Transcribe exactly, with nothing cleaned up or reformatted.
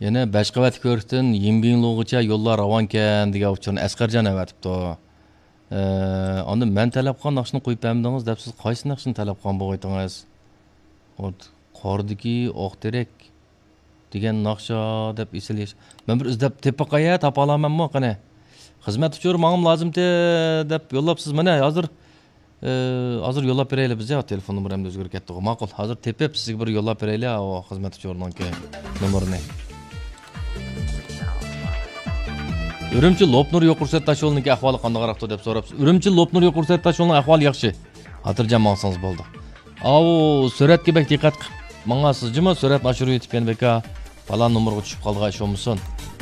Yana besh qavat ko'rikdan Yimbinlugacha yo'llar ravonkan degan uchurni Asqarjon avatibdi. Ee, Onda men talab qilgan naqshni qo'yib bermadingiz deb siz qaysi naqshni talab qilgan bo'g'aydingiz? Ot qordiki oqterek degan naqsha deb esilish. Men bir izlab tepa qo'ya topa olamanmi qani? Xizmat uchun ma'lum lozimdi deb yo'llabsiz mana hozir e, hozir yo'llab beraylik bizga telefon nomerimni o'zgarib ketdi. Ma'qul, hozir tepib sizga bir yo'llab beraylik o xizmat uchunki nomerini. Ürümçi Lopnur Yokursat Taşyolu'nun ahvali qandaqaraqdı deb so'rabsiz. Ürümçi Lopnur Yokursat Taşyolu'nun ahvali yaxshi. Xotirjam olsangiz bo'ldi. Avu suratga bek diqqat qilib, menga sizjimi surat nashri yetib kelbeka, falan nomerga tushib qolgan ish bo'lmasin.